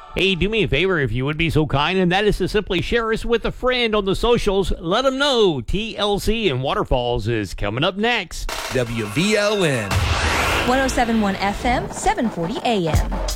Hey, do me a favor if you would be so kind, and that is to simply share us with a friend on the socials. Let them know TLC and Waterfalls is coming up next. WVLN 1071 FM, 740 AM.